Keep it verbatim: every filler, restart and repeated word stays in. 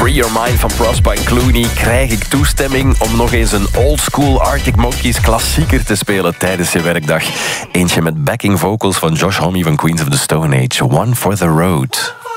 Free Your Mind van Prosper en Clooney. Krijg ik toestemming om nog eens een oldschool Arctic Monkeys klassieker te spelen tijdens je werkdag? Eentje met backing vocals van Josh Homme van Queens of the Stone Age. One for the Road.